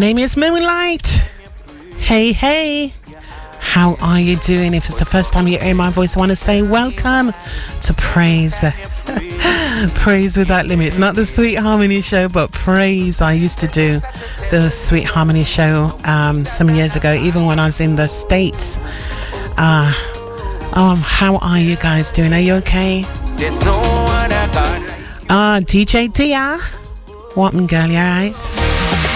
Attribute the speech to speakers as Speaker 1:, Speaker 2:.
Speaker 1: name is Moonlight. Hey, hey. How are you doing? If it's the first time you're hearing my voice, I want to say welcome to Praise. Praise Without Limits. Not the Sweet Harmony Show, but Praise. I used to do the Sweet Harmony Show some years ago, even when I was in the States. How are you guys doing? Are you okay?
Speaker 2: There's no other God.
Speaker 1: DJ Dia. What, girl, you alright?